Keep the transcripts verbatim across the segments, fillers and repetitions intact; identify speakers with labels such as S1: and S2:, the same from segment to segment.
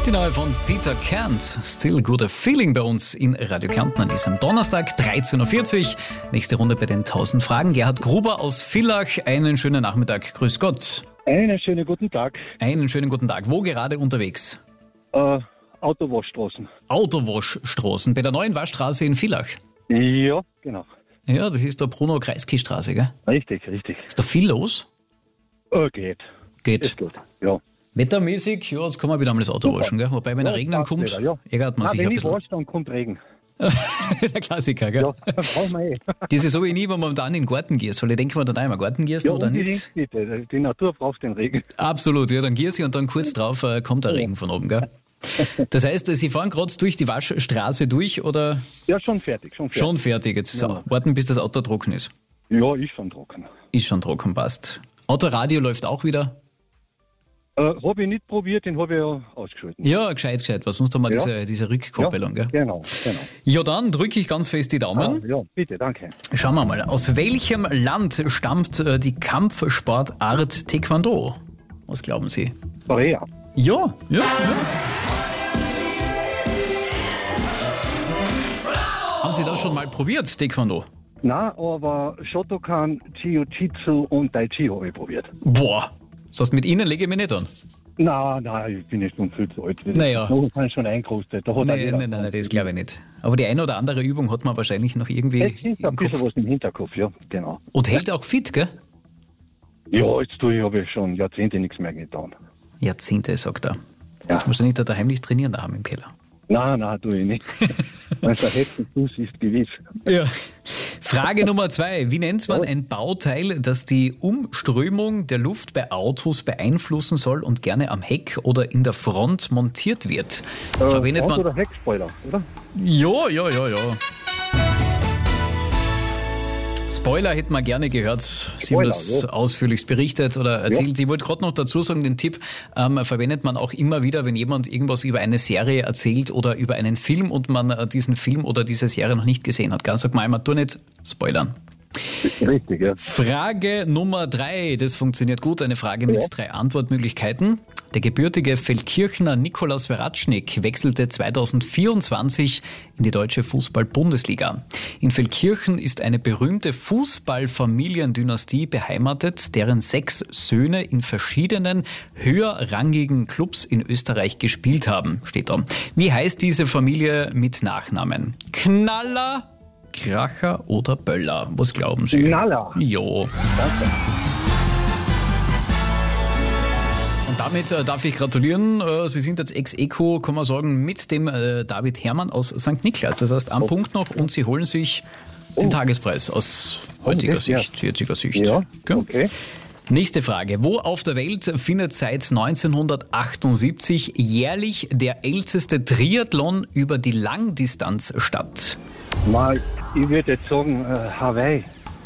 S1: Die neue von Peter Kant, Still Good a Feeling, bei uns in Radio Kärnten an diesem Donnerstag, dreizehn Uhr vierzig. Nächste Runde bei den tausend Fragen. Gerhard Gruber aus Villach, einen schönen Nachmittag. Grüß Gott.
S2: Einen schönen guten Tag.
S1: Einen schönen guten Tag. Wo gerade unterwegs?
S2: Äh, Autowaschstraßen.
S1: Autowaschstraßen, bei der neuen Waschstraße in Villach.
S2: Ja, genau.
S1: Ja, das ist der Bruno-Kreisky-Straße, gell?
S2: Richtig, richtig.
S1: Ist da viel los?
S2: Äh, geht.
S1: Geht.
S2: Ist gut, ja.
S1: Wettermäßig, ja, jetzt kann man wieder mal das Auto
S2: Super.
S1: waschen, gell? Wobei, wenn
S2: Ja,
S1: er Regnen
S2: passt
S1: kommt,
S2: wieder, ja.
S1: ärgert man
S2: Nein,
S1: sich ein
S2: wenn ich
S1: bisschen.
S2: wasche, dann kommt Regen.
S1: Der Klassiker, gell?
S2: Ja, dann brauchen wir eh.
S1: Das ist so wie nie, wenn man dann in den Garten gießt. Weil ich denke mir dann einmal, Garten gießt
S2: Ja,
S1: oder
S2: unbedingt
S1: nicht.
S2: bitte. Die Natur braucht den Regen.
S1: Absolut, ja, dann gieße ich und dann kurz drauf äh, kommt der Regen von oben, gell? Das heißt, Sie fahren gerade durch die Waschstraße durch oder
S2: Ja, schon fertig, schon fertig.
S1: schon fertig? Jetzt
S2: Ja.
S1: warten, bis das Auto trocken ist.
S2: Ja, ist schon trocken.
S1: Ist schon trocken, passt. Autoradio läuft auch wieder.
S2: Äh, habe ich nicht probiert, den habe ich ja ausgeschalten.
S1: Ja, gescheit, gescheit, weil sonst haben wir
S2: Ja.
S1: diese, diese Rückkoppelung, gell?
S2: Genau, genau.
S1: Ja, dann drücke ich ganz fest die Daumen.
S2: Ah, ja, bitte, danke.
S1: Schauen wir mal, aus welchem Land stammt äh, die Kampfsportart Taekwondo? Was glauben Sie?
S2: Korea.
S1: Ja, ja, ja. Haben Sie das schon mal probiert, Taekwondo?
S2: Nein, aber Shotokan, Jiu-Jitsu und Tai Chi habe ich probiert.
S1: Boah, das heißt, mit Ihnen lege ich mich nicht an.
S2: Nein, nein, ich bin jetzt schon viel zu alt.
S1: Naja.
S2: Ich bin schon eingerostet. Da hat auch
S1: Nein,
S2: jeder-
S1: nein, nein, nein, das glaube ich nicht. Aber die eine oder andere Übung hat man wahrscheinlich noch irgendwie
S2: Es ist ein
S1: im
S2: bisschen
S1: Kopf.
S2: was im Hinterkopf, ja, genau.
S1: Und hält auch fit, gell?
S2: Ja, jetzt tue ich, habe ich schon Jahrzehnte nichts mehr getan.
S1: Jahrzehnte, sagt er.
S2: Ja.
S1: Jetzt musst du nicht da heimlich trainieren daheim im Keller.
S2: Nein, nein, tue ich nicht. Weil der letzte Fuß ist gewiss.
S1: Ja. Frage Nummer zwei. Wie nennt man ein Bauteil, das die Umströmung der Luft bei Autos beeinflussen soll und gerne am Heck oder in der Front montiert wird? Verwendet
S2: Front-
S1: man...
S2: oder Heckspoiler, oder?
S1: Ja, ja, ja, ja. Spoiler hätten wir gerne gehört. Sie haben
S2: Spoiler,
S1: das
S2: ja.
S1: ausführlichst berichtet oder erzählt. Ich wollte gerade noch dazu sagen, den Tipp ähm, verwendet man auch immer wieder, wenn jemand irgendwas über eine Serie erzählt oder über einen Film und man äh, diesen Film oder diese Serie noch nicht gesehen hat. Ganz sagt man einmal, tu nicht spoilern.
S2: Richtig, ja.
S1: Frage Nummer drei, das funktioniert gut, eine Frage mit
S2: Ja.
S1: drei Antwortmöglichkeiten. Der gebürtige Feldkirchner Nikolaus Veratschnik wechselte zweitausendvierundzwanzig in die deutsche Fußball-Bundesliga. In Feldkirchen ist eine berühmte Fußballfamiliendynastie beheimatet, deren sechs Söhne in verschiedenen höherrangigen Clubs in Österreich gespielt haben, steht da. Wie heißt diese Familie mit Nachnamen? Knaller, Kracher oder Böller? Was glauben Sie?
S2: Knaller.
S1: Jo. Und damit äh, darf ich gratulieren. Äh, Sie sind jetzt ex-equo, kann man sagen, mit dem äh, David Herrmann aus Sankt Niklas. Das heißt, ein Punkt noch und Sie holen sich den Tagespreis aus heutiger
S2: Okay, ja.
S1: Sicht, jetziger Sicht.
S2: Ja,
S1: Gell?
S2: okay.
S1: Nächste Frage. Wo auf der Welt findet seit neunzehnhundertachtundsiebzig jährlich der älteste Triathlon über die Langdistanz statt?
S2: Mal, ich würde jetzt sagen, äh, Hawaii.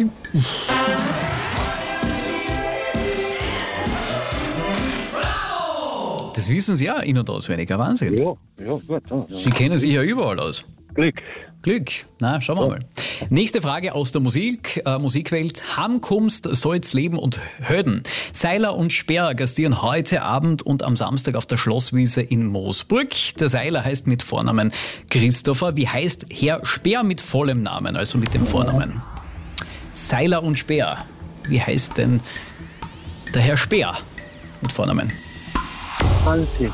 S1: Das wissen Sie ja in- und auswendig. Ein Wahnsinn.
S2: Ja, ja, gut. Ja, ja.
S1: Sie kennen sich ja überall aus.
S2: Glück.
S1: Glück. Na, schauen wir mal. Nächste Frage aus der Musik, äh, Musikwelt. Heimkommst, soll's leben und Höden. Seiler und Speer gastieren heute Abend und am Samstag auf der Schlosswiese in Moosburg. Der Seiler heißt mit Vornamen Christopher. Wie heißt Herr Speer mit vollem Namen, also mit dem Vornamen? Seiler und Speer. Wie heißt denn der Herr Speer mit Vornamen?
S2: Hansi.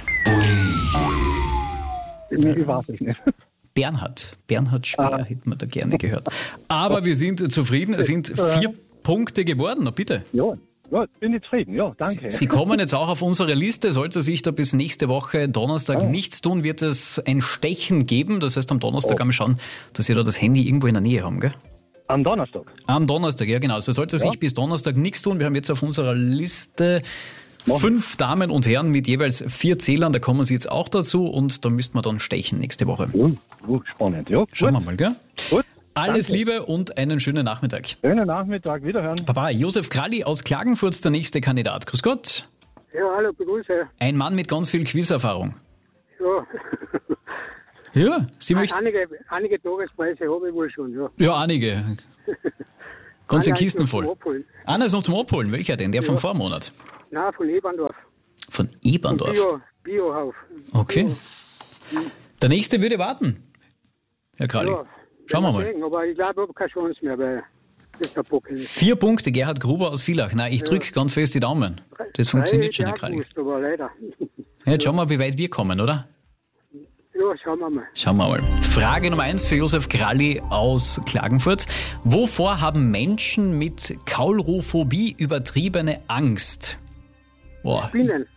S2: Ich weiß es nicht.
S1: Bernhard. Bernhard Speer
S2: Ah.
S1: hätten wir da gerne gehört. Aber wir sind zufrieden. Es sind vier Punkte geworden. Na bitte.
S2: Ja, ja, bin ich zufrieden. Ja, danke.
S1: Sie kommen jetzt auch auf unsere Liste. Sollte sich da bis nächste Woche Donnerstag
S2: Ah.
S1: nichts tun, wird es ein Stechen geben. Das heißt, am Donnerstag haben wir schauen, dass Sie da das Handy irgendwo in der Nähe haben, gell?
S2: Am Donnerstag.
S1: Am Donnerstag, ja genau. Also sollte sich
S2: Ja.
S1: bis Donnerstag nichts tun. Wir haben jetzt auf unserer Liste
S2: Machen.
S1: fünf Damen und Herren mit jeweils vier Zählern. Da kommen Sie jetzt auch dazu und da müssten wir dann stechen nächste Woche.
S2: Ja, ja, spannend. Ja,
S1: Schauen wir
S2: gut.
S1: mal, gell?
S2: Gut.
S1: Alles
S2: Danke.
S1: Liebe und einen schönen Nachmittag.
S2: Schönen Nachmittag. Wiederhören.
S1: Baba, Josef Kralli aus Klagenfurt, der nächste Kandidat. Grüß Gott.
S3: Ja, hallo, begrüße.
S1: Ein Mann mit ganz viel Quizerfahrung.
S3: Ja,
S1: Ja, Sie möchten...
S3: einige, einige Tagespreise habe ich wohl schon, ja.
S1: Ja, einige. Ganze
S3: Einer ist
S1: Kisten
S3: noch
S1: voll.
S3: zum Abholen.
S1: Einer ist noch zum Abholen. Welcher denn? Der vom
S3: Ja.
S1: Vormonat.
S3: Nein, von Eberndorf.
S1: Von Eberndorf.
S3: Ja, Biohof.
S1: Okay. Der nächste würde warten. Herr Kralli.
S3: Ja,
S1: Schauen wir mal.
S3: sehen, aber ich glaube, ich habe keine Chance mehr, weil das ist der Buckel.
S1: Vier Punkte, Gerhard Gruber aus Villach. Nein, ich drücke ganz fest die Daumen. Das funktioniert schon, Herr Kralli.
S3: Gewusst, aber leider.
S1: Ja, jetzt schauen wir, wie weit wir kommen, oder?
S3: Ja, schauen wir mal.
S1: Schauen wir mal. Frage Nummer eins für Josef Kralli aus Klagenfurt. Wovor haben Menschen mit Kaulrophobie übertriebene Angst? Boah.
S3: Spinnen.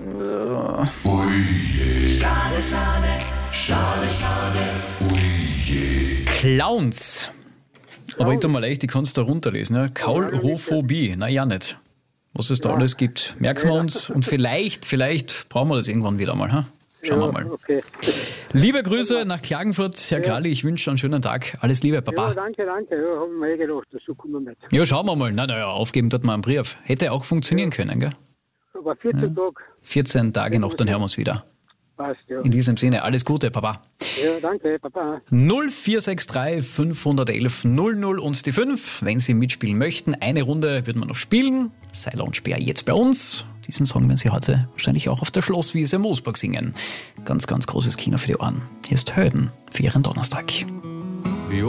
S1: Clowns. Aber ich tu mal leicht, ich kann es da runterlesen. Ja? Kaulrophobie. Na ja, nicht. Was es da
S3: Ja.
S1: alles gibt. Merken wir uns. Und vielleicht, vielleicht brauchen wir das irgendwann wieder mal. Ha? Schauen wir mal.
S3: Okay.
S1: Liebe Grüße nach Klagenfurt, Herr Kralli. Ich wünsche einen schönen Tag. Alles Liebe,
S3: Ja,
S1: Papa.
S3: danke, danke. Ja, habe ich mir eh gedacht, so kommen wir mit.
S1: Ja, schauen wir mal. Na, na ja, aufgeben tut man einen Brief. Hätte auch funktionieren können, gell?
S3: Aber vierzehn Tage
S1: vierzehn Tage noch, dann hören wir uns wieder.
S3: passt, ja.
S1: In diesem Sinne, alles Gute, Papa.
S3: Ja, danke, Papa.
S1: null vier sechs drei fünf eins eins null null und die fünf. Wenn Sie mitspielen möchten, eine Runde würden wir noch spielen. Seiler und Speer jetzt bei uns. Diesen Song werden Sie heute wahrscheinlich auch auf der Schlosswiese Moosburg singen. Ganz, ganz großes Kino für die Ohren. Hier ist Höden für Ihren Donnerstag.